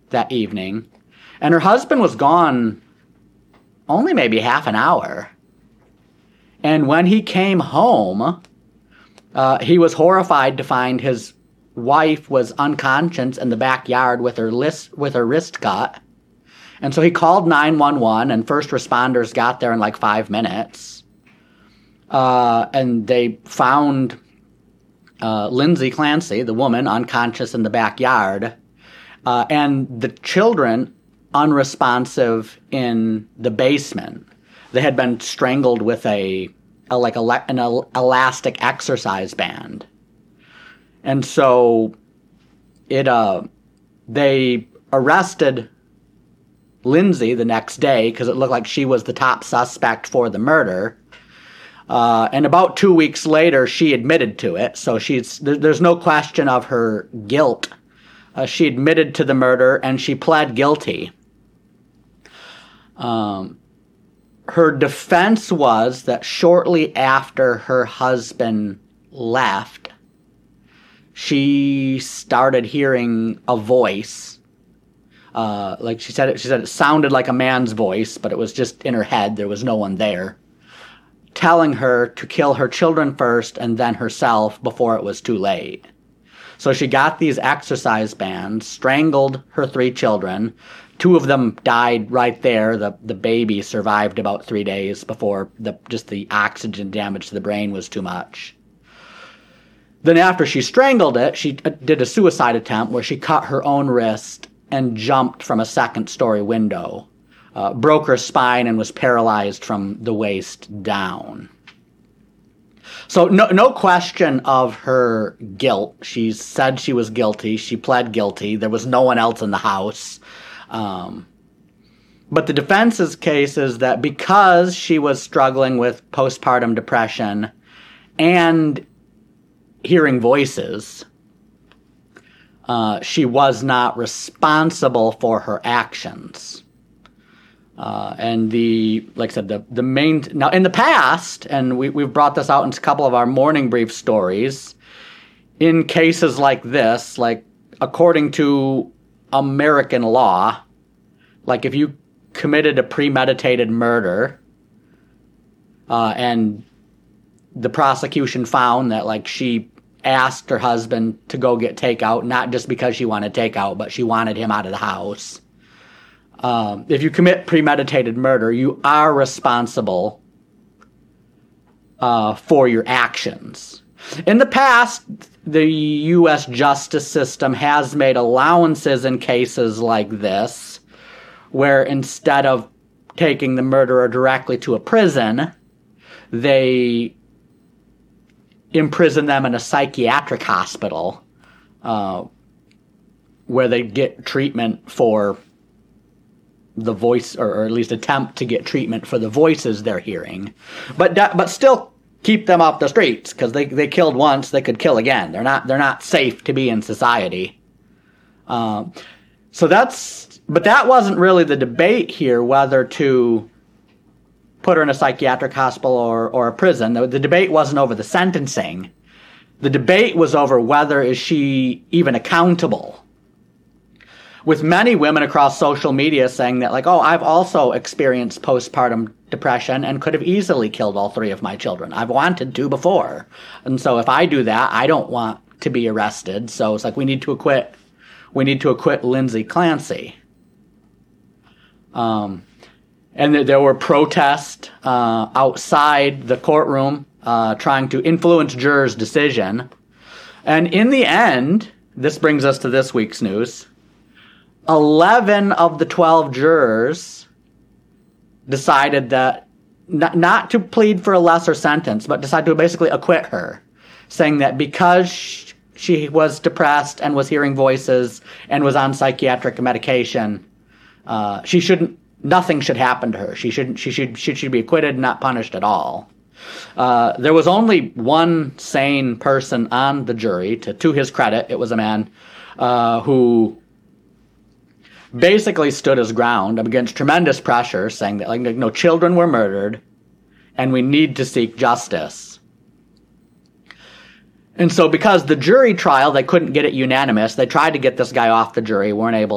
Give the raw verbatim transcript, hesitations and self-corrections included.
that evening, and her husband was gone only maybe half an hour. And when he came home, uh, he was horrified to find his wife was unconscious in the backyard with her list, with her wrist cut. And so he called nine one one, and first responders got there in like five minutes. Uh, and they found uh, Lindsay Clancy, the woman, unconscious in the backyard, uh, and the children unresponsive in the basement. They had been strangled with a, a like a, an elastic exercise band. And so it uh, they arrested Lindsay the next day because it looked like she was the top suspect for the murder. Uh, and about two weeks later, she admitted to it. So she's there, there's no question of her guilt. Uh, she admitted to the murder and she pled guilty. Um, her defense was that shortly after her husband left, she started hearing a voice. Uh, like she said, it, she said it sounded like a man's voice, but it was just in her head. There was no one there, telling her to kill her children first and then herself before it was too late. So she got these exercise bands, strangled her three children. Two of them died right there. The the baby survived about three days before the just the oxygen damage to the brain was too much. Then after she strangled it, she did a suicide attempt where she cut her own wrist and jumped from a second-story window, uh, broke her spine, and was paralyzed from the waist down. So no, no question of her guilt. She said she was guilty. She pled guilty. There was no one else in the house. Um, but the defense's case is that because she was struggling with postpartum depression and hearing voices, uh, she was not responsible for her actions. Uh, and the, like I said, the, the main, now in the past, and we, we've brought this out in a couple of our morning brief stories, in cases like this, like according to American law, like if you committed a premeditated murder, uh, and the prosecution found that like she asked her husband to go get takeout, not just because she wanted takeout, but she wanted him out of the house. Um, if you commit premeditated murder, you are responsible uh, for your actions. In the past, the U S justice system has made allowances in cases like this, where instead of taking the murderer directly to a prison, they imprison them in a psychiatric hospital uh, where they get treatment for the voice, or, or at least attempt to get treatment for the voices they're hearing, but but still keep them off the streets, because they, they killed once, they could kill again. They're not they're not safe to be in society. Um, so that's but that wasn't really the debate here, whether to put her in a psychiatric hospital or or a prison. The, the debate wasn't over the sentencing. The debate was over whether is she even accountable. With many women across social media saying that, like, oh, I've also experienced postpartum depression and could have easily killed all three of my children. I've wanted to before. And so if I do that, I don't want to be arrested. So it's like we need to acquit, we need to acquit Lindsay Clancy. Um, and th- there were protests uh, outside the courtroom uh, trying to influence jurors' decision. And in the end, this brings us to this week's news. eleven of the twelve jurors decided that not, not to plead for a lesser sentence, but decided to basically acquit her, saying that because she was depressed and was hearing voices and was on psychiatric medication, uh, she shouldn't. Nothing should happen to her. She shouldn't. She should. She should be acquitted and not punished at all. Uh, there was only one sane person on the jury. To to his credit, it was a man uh, who basically stood his ground against tremendous pressure, saying that like no children were murdered, and we need to seek justice. And so, because the jury trial, they couldn't get it unanimous. They tried to get this guy off the jury, weren't able